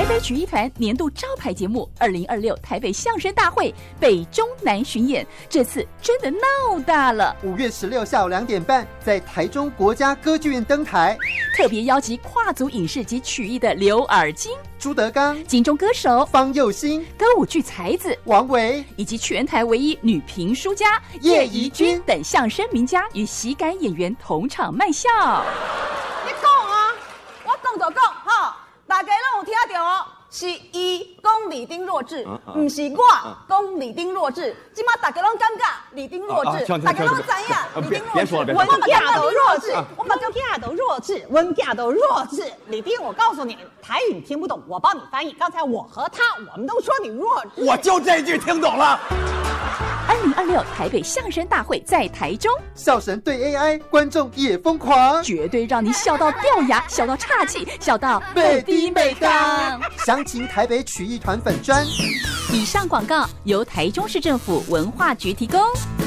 北曲艺团年度招牌节目2026台北相声大会北中南巡演，这次真的闹大了。 5月16下午2点半，在台中国家歌剧院登台， 特别邀集跨族影视及曲艺的刘尔金、 朱德刚、 金钟歌手方佑兴、 歌舞剧才子王维， 以及全台唯一女评书家叶怡君等相声名家与喜感演员同场卖笑。 你讲啊，我讲就讲哈，大家拢有听到哦，是伊讲李丁弱智，不是我讲李丁弱智。今麦大家拢感觉李丁弱智，大家拢知影李丁弱智。 我囝都弱智，我们囝都弱智，温囝都弱智。李丁，我告诉你，台语你听不懂，我帮你翻译。刚才我和他，我们都说你弱智。 我就这句听懂了。 2026台北相声大会在台中， 笑神对 AI， 观众也疯狂， 绝对让你笑到掉牙，笑到岔气，笑到美滴美当。详情台北曲艺团粉专。 以上广告由台中市政府文化局提供。